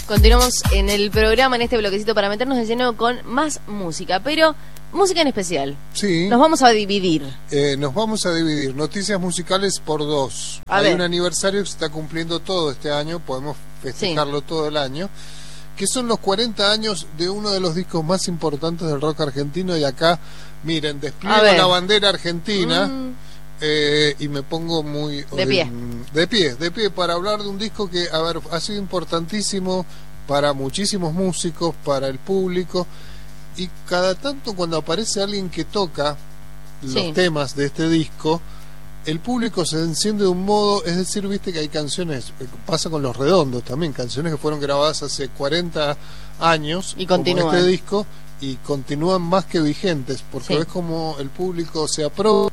Continuamos en el programa, en este bloquecito, para meternos de lleno con más música, pero música en especial. Sí. Nos vamos a dividir. Noticias musicales por dos. Hay un aniversario que se está cumpliendo todo este año, podemos festejarlo todo el año, que son los 40 años de uno de los discos más importantes del rock argentino. Y acá, miren, despliego la bandera argentina y me pongo muy... De pie, para hablar de un disco que, ha sido importantísimo para muchísimos músicos, para el público. Y cada tanto, cuando aparece alguien que toca los temas de este disco, el público se enciende de un modo, es decir, viste que hay canciones, pasa con Los Redondos también, canciones que fueron grabadas hace 40 años, y continúan, como este disco, y continúan más que vigentes, porque ves como el público se apropia.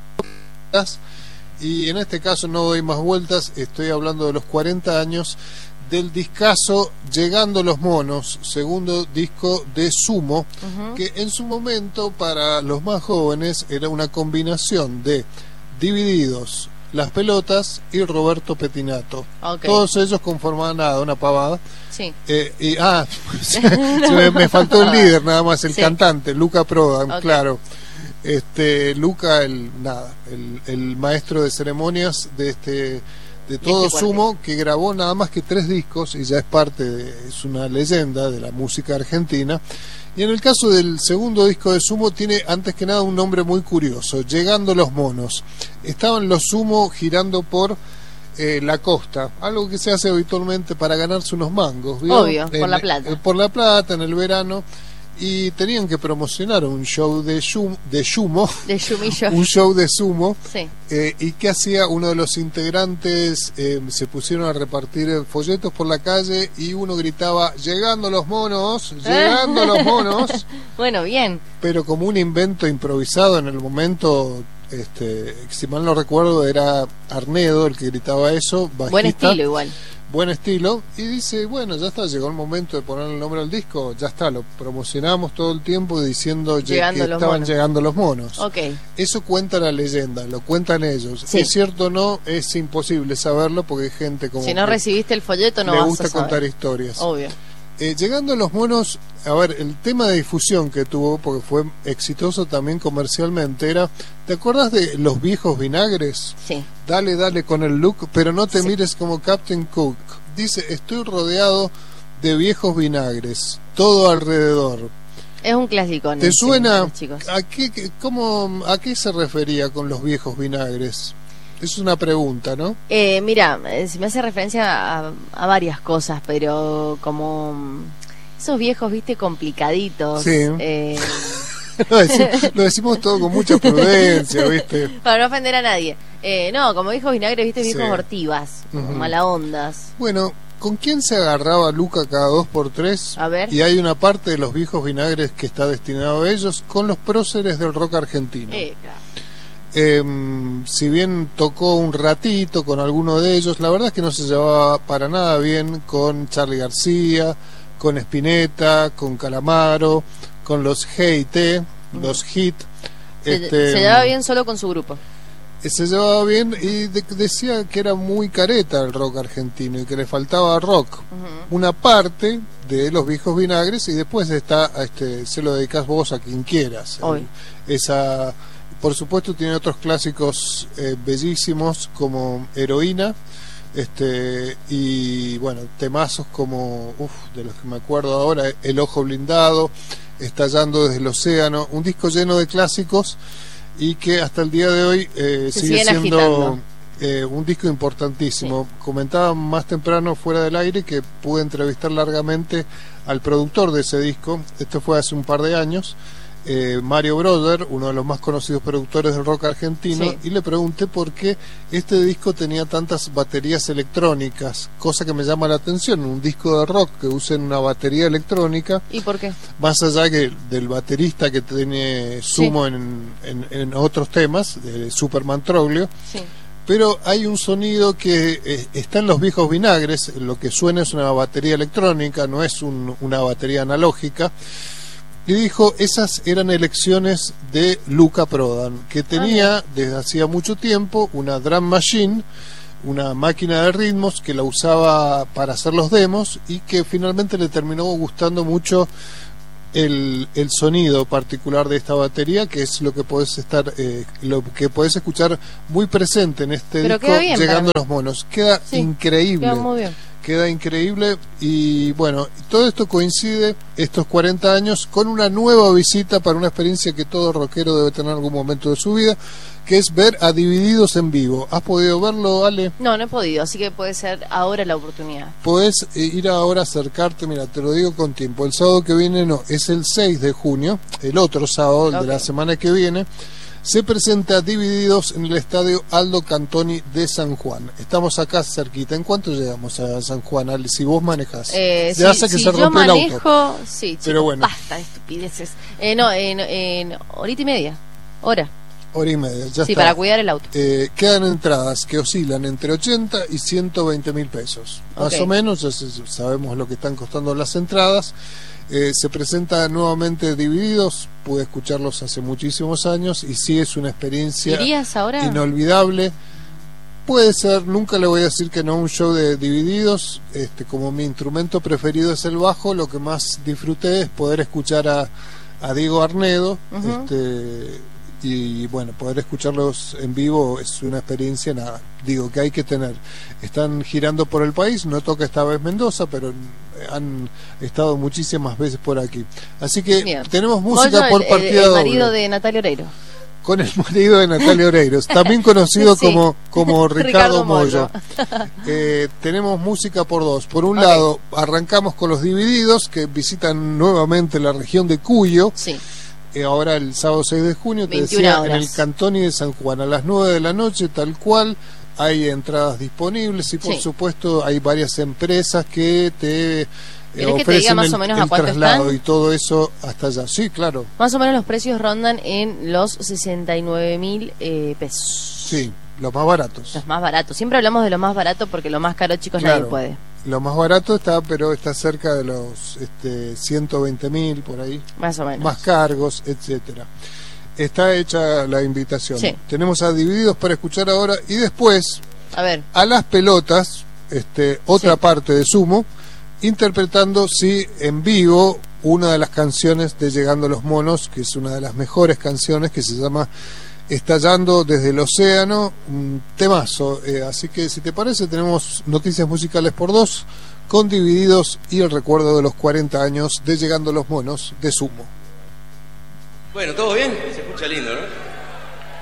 Y en este caso no doy más vueltas, estoy hablando de los 40 años del discazo Llegando los Monos, segundo disco de Sumo, que en su momento para los más jóvenes era una combinación de Divididos, Las Pelotas y Roberto Petinato. Todos ellos conformaban una pavada. Me faltó el líder nada más, el cantante, Luca Prodan, claro. Luca, el maestro de ceremonias de todo Sumo, que grabó nada más que 3 discos y ya es una leyenda de la música argentina. Y en el caso del segundo disco de Sumo tiene antes que nada un nombre muy curioso, Llegando los Monos. Estaban los Sumo girando por la costa, algo que se hace habitualmente para ganarse unos mangos, ¿vio? Obvio, por la plata. Por la plata, en el verano. Y tenían que promocionar un show de sumo, un show de sumo, y ¿qué hacía? Uno de los integrantes se pusieron a repartir folletos por la calle y uno gritaba, llegando los monos, llegando los monos. Bueno, bien. Pero como un invento improvisado en el momento, si mal no recuerdo era Arnedo el que gritaba eso, bajista. Buen estilo igual. Buen estilo, y dice, bueno, ya está, llegó el momento de poner el nombre al disco, ya está, lo promocionamos todo el tiempo diciendo que estaban llegando los monos. Eso cuenta la leyenda, lo cuentan ellos. Es cierto o no, es imposible saberlo porque hay gente como... Si no recibiste el folleto no vas a saber. Le gusta contar historias. Obvio. Llegando los monos, el tema de difusión que tuvo, porque fue exitoso también comercialmente, era, ¿te acuerdas de Los Viejos Vinagres? Sí. Dale, dale con el look, pero no te mires como Captain Cook. Dice, estoy rodeado de viejos vinagres, todo alrededor. Es un clásico. ¿Te suena? ¿A qué se refería con los viejos vinagres? Es una pregunta, ¿no? Mira, se me hace referencia a varias cosas, pero como esos viejos, viste, complicaditos. Sí. Lo decimos todo con mucha prudencia, ¿viste? Para no ofender a nadie. No, como viejos vinagres, ¿viste? Viejos ortivas, mala ondas. Bueno, ¿con quién se agarraba Luca cada 2x3? A ver. Y hay una parte de los viejos vinagres que está destinado a ellos, con los próceres del rock argentino. Claro. Si bien tocó un ratito con alguno de ellos, la verdad es que no se llevaba para nada bien con Charly García, con Spinetta, con Calamaro, con los G&T, los Hit. Se llevaba bien solo con su grupo. Se llevaba bien y decía que era muy careta el rock argentino y que le faltaba rock. Una parte de los viejos vinagres, y después está se lo dedicás vos a quien quieras. Por supuesto tiene otros clásicos bellísimos como Heroína, y bueno, temazos como de los que me acuerdo ahora, El Ojo Blindado, Estallando desde el Océano, un disco lleno de clásicos y que hasta el día de hoy sigue siendo un disco importantísimo. Comentaba más temprano fuera del aire que pude entrevistar largamente al productor de ese disco, esto fue hace un par de años, Mario Broder, uno de los más conocidos productores del rock argentino, y le pregunté por qué este disco tenía tantas baterías electrónicas, cosa que me llama la atención, un disco de rock que usen una batería electrónica. ¿Y por qué? Más allá que del baterista que tiene Sumo en otros temas, de Superman Troglio, pero hay un sonido que está en los viejos vinagres, lo que suena es una batería electrónica, no es una batería analógica. Y dijo, esas eran elecciones de Luca Prodan, que tenía desde hacía mucho tiempo una drum machine, una máquina de ritmos que la usaba para hacer los demos y que finalmente le terminó gustando mucho el sonido particular de esta batería, que es lo que podés escuchar muy presente en este disco, Llegando a los Monos. Queda increíble. Queda muy bien. Queda increíble y bueno, todo esto coincide, estos 40 años, con una nueva visita para una experiencia que todo rockero debe tener en algún momento de su vida, que es ver a Divididos en vivo. ¿Has podido verlo, Ale? No, no he podido, así que puede ser ahora la oportunidad. Podés ir ahora a acercarte, mira, te lo digo con tiempo. El sábado que viene, no, es el 6 de junio, el otro sábado, el de la semana que viene, se presenta Divididos en el estadio Aldo Cantoni de San Juan. Estamos acá cerquita. ¿En cuánto llegamos a San Juan, Ale? Si vos manejás. Ya sé que se rompe el auto. Sí, chicos, pero bueno. Basta de estupideces. No, en horita y media. Hora y media, ya está. Para cuidar el auto. Quedan entradas que oscilan entre 80 y 120 mil pesos. Más o menos, ya sabemos lo que están costando las entradas. Se presenta nuevamente Divididos, pude escucharlos hace muchísimos años y sí es una experiencia inolvidable. Puede ser, nunca le voy a decir que no a un show de Divididos, como mi instrumento preferido es el bajo, lo que más disfruté es poder escuchar a Diego Arnedo, y bueno, poder escucharlos en vivo es una experiencia, digo, que hay que tener. Están girando por el país, no toca esta vez Mendoza, pero han estado muchísimas veces por aquí. Así que tenemos música por partida doble. El marido de Natalia Oreiro. Con el marido de Natalia Oreiro, también conocido como Ricardo Mollo. Tenemos música por dos. Por un lado, arrancamos con los Divididos, que visitan nuevamente la región de Cuyo. Sí. Ahora el sábado 6 de junio, te decía, en el Cantoni de San Juan, a las 9 de la noche, tal cual. Hay entradas disponibles y por supuesto hay varias empresas que te ofrecen más o menos el traslado y todo eso hasta allá. Sí, claro. Más o menos los precios rondan en los 69.000 pesos. Sí, los más baratos. Los más baratos. Siempre hablamos de lo más barato porque lo más caro, chicos, nadie puede. Lo más barato pero está cerca de los 120.000 por ahí. Más o menos. Más cargos, etcétera. Está hecha la invitación. Sí. Tenemos a Divididos para escuchar ahora y después a Las Pelotas, otra parte de Sumo, interpretando en vivo una de las canciones de Llegando a los Monos, que es una de las mejores canciones, que se llama Estallando desde el Océano, un temazo. Así que si te parece, tenemos noticias musicales por dos, con Divididos y el recuerdo de los 40 años de Llegando a los Monos de Sumo. Bueno, ¿todo bien? Se escucha lindo, ¿no?